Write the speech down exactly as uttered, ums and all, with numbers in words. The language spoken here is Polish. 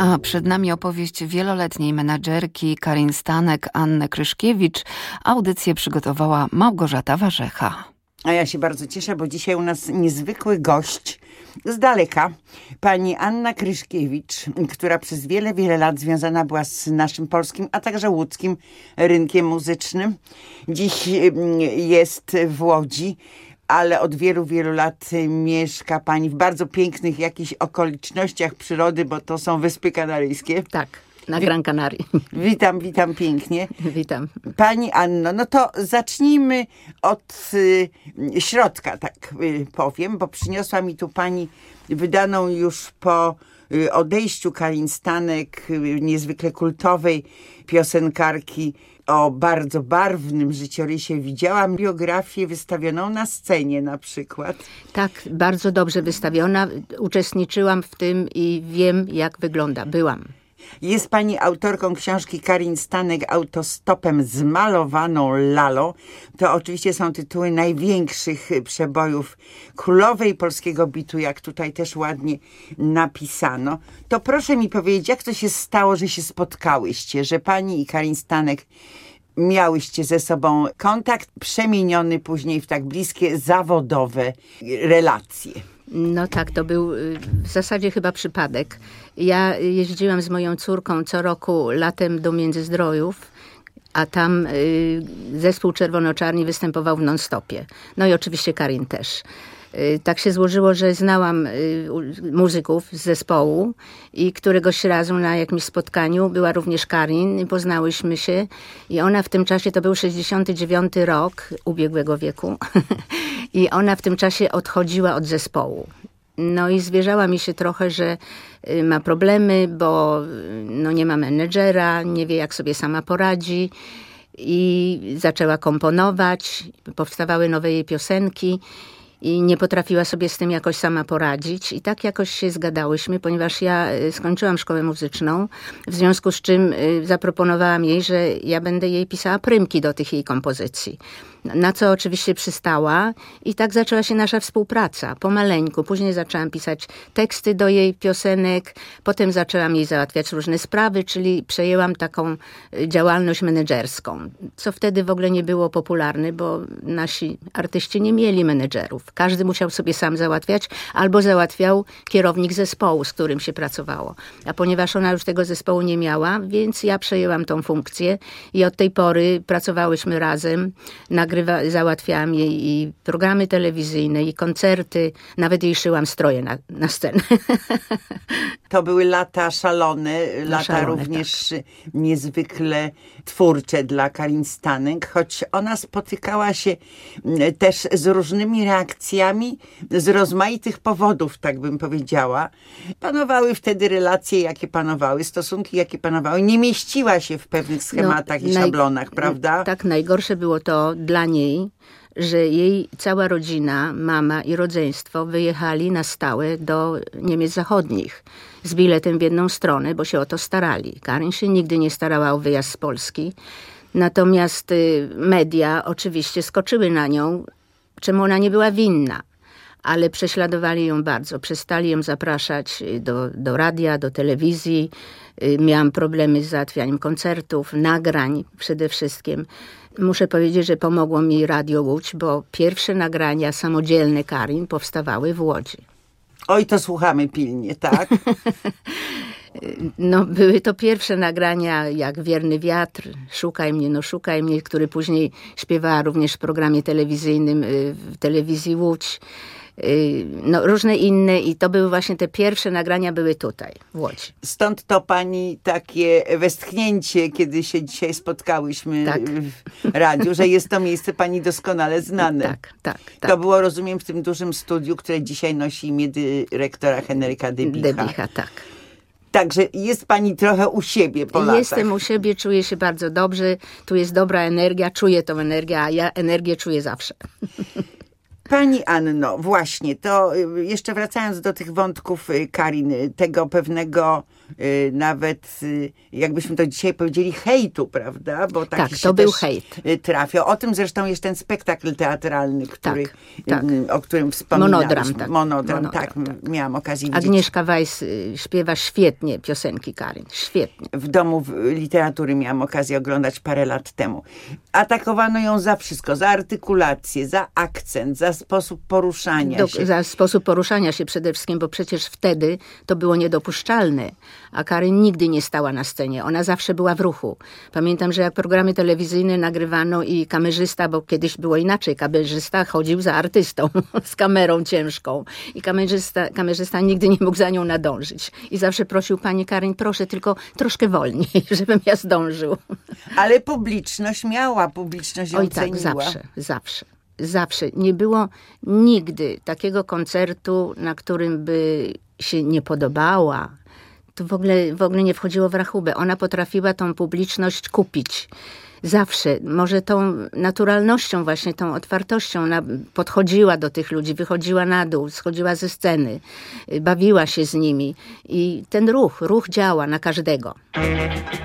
A przed nami opowieść wieloletniej menadżerki Karin Stanek, Anny Kryszkiewicz. Audycję przygotowała Małgorzata Warzecha. A ja się bardzo cieszę, bo dzisiaj u nas niezwykły gość z daleka. Pani Anna Kryszkiewicz, która przez wiele, wiele lat związana była z naszym polskim, a także łódzkim rynkiem muzycznym. Dziś jest w Łodzi, ale od wielu, wielu lat mieszka pani w bardzo pięknych jakichś okolicznościach przyrody, bo to są Wyspy Kanaryjskie. Tak, na Gran Canaria. Witam, witam pięknie. Witam. Pani Anno, no to zacznijmy od y, środka, tak y, powiem, bo przyniosła mi tu pani wydaną już po y, odejściu Karin Stanek, y, niezwykle kultowej piosenkarki, o bardzo barwnym życiorysie. Widziałam biografię wystawioną na scenie na przykład. Tak, bardzo dobrze wystawiona. Uczestniczyłam w tym i wiem, jak wygląda. Byłam. Jest pani autorką książki Karin Stanek Autostopem zmalowaną lalą. To oczywiście są tytuły największych przebojów królowej polskiego bitu, jak tutaj też ładnie napisano. To proszę mi powiedzieć, jak to się stało, że się spotkałyście, że pani i Karin Stanek miałyście ze sobą kontakt przemieniony później w tak bliskie zawodowe relacje. No tak, to był w zasadzie chyba przypadek. Ja jeździłam z moją córką co roku latem do Międzyzdrojów, a tam zespół Czerwono-Czarni występował w non-stopie. No i oczywiście Karin też. Tak się złożyło, że znałam muzyków z zespołu i któregoś razu na jakimś spotkaniu była również Karin i poznałyśmy się i ona w tym czasie, to był sześćdziesiąty dziewiąty rok ubiegłego wieku i ona w tym czasie odchodziła od zespołu. No i zwierzała mi się trochę, że ma problemy, bo no nie ma menedżera, nie wie jak sobie sama poradzi i zaczęła komponować, powstawały nowe jej piosenki. I nie potrafiła sobie z tym jakoś sama poradzić. I tak jakoś się zgadałyśmy, ponieważ ja skończyłam szkołę muzyczną, w związku z czym zaproponowałam jej, że ja będę jej pisała prymki do tych jej kompozycji. Na co oczywiście przystała i tak zaczęła się nasza współpraca, pomaleńku. Później zaczęłam pisać teksty do jej piosenek, potem zaczęłam jej załatwiać różne sprawy, czyli przejęłam taką działalność menedżerską, co wtedy w ogóle nie było popularne, bo nasi artyści nie mieli menedżerów. Każdy musiał sobie sam załatwiać, albo załatwiał kierownik zespołu, z którym się pracowało. A ponieważ ona już tego zespołu nie miała, więc ja przejęłam tą funkcję i od tej pory pracowałyśmy razem, nagrywa, załatwiałam jej i programy telewizyjne, i koncerty, nawet jej szyłam stroje na, na scenę. To były lata szalone, no, lata szalone, również tak. niezwykle twórcze dla Karin Stanek, choć ona spotykała się też z różnymi reakcjami, z rozmaitych powodów, tak bym powiedziała. Panowały wtedy relacje, jakie panowały, stosunki, jakie panowały. Nie mieściła się w pewnych schematach no, i szablonach, naj... prawda? Tak, najgorsze było to dla niej, że jej cała rodzina, mama i rodzeństwo wyjechali na stałe do Niemiec Zachodnich z biletem w jedną stronę, bo się o to starali. Karin się nigdy nie starała o wyjazd z Polski. Natomiast media oczywiście skoczyły na nią, czemu ona nie była winna. Ale prześladowali ją bardzo. Przestali ją zapraszać do, do radia, do telewizji. Miałam problemy z załatwianiem koncertów, nagrań przede wszystkim. Muszę powiedzieć, że pomogło mi Radio Łódź, bo pierwsze nagrania samodzielne Karin powstawały w Łodzi. Oj, to słuchamy pilnie, tak? No, były to pierwsze nagrania jak Wierny wiatr, Szukaj mnie, no szukaj mnie, który później śpiewała również w programie telewizyjnym w telewizji Łódź. No, różne inne i to były właśnie te pierwsze nagrania były tutaj, w Łodzi. Stąd to pani takie westchnięcie, kiedy się dzisiaj spotkałyśmy tak. w radiu, że jest to miejsce pani doskonale znane. Tak, tak, tak. To było, rozumiem, w tym dużym studiu, które dzisiaj nosi imię dyrektora Henryka Debicha. Debicha, tak. Także jest pani trochę u siebie po latach. Jestem u siebie, czuję się bardzo dobrze, tu jest dobra energia, czuję tą energię, a ja energię czuję zawsze. Pani Anno, właśnie, to y, jeszcze wracając do tych wątków, y, Karin, y, tego pewnego y, nawet, y, jakbyśmy to dzisiaj powiedzieli, hejtu, prawda? Bo taki Tak, się to był też, hejt. y, trafia. O tym zresztą jest ten spektakl teatralny, który, Tak, tak. y, o którym wspominaliśmy. Monodram, tak. Monodram, Monodram, tak, tak. miałam okazję widzieć. Agnieszka Weiss y, śpiewa świetnie piosenki Karin. Świetnie. W Domu w- Literatury miałam okazję oglądać parę lat temu. Atakowano ją za wszystko, za artykulację, za akcent, za sposób poruszania Do, się. za sposób poruszania się przede wszystkim, bo przecież wtedy to było niedopuszczalne. A Karin nigdy nie stała na scenie. Ona zawsze była w ruchu. Pamiętam, że jak programy telewizyjne nagrywano i kamerzysta, bo kiedyś było inaczej, kamerzysta chodził za artystą z kamerą ciężką. I kamerzysta, kamerzysta nigdy nie mógł za nią nadążyć. I zawsze prosił pani Karin, proszę tylko troszkę wolniej, żebym ja zdążył. Ale publiczność miała, publiczność ją Oj tak, ceniła. zawsze, zawsze. Zawsze. Nie było nigdy takiego koncertu, na którym by się nie podobała. To w ogóle, w ogóle nie wchodziło w rachubę. Ona potrafiła tą publiczność kupić. Zawsze. Może tą naturalnością właśnie, tą otwartością ona podchodziła do tych ludzi, wychodziła na dół, schodziła ze sceny, bawiła się z nimi. I ten ruch, ruch działa na każdego.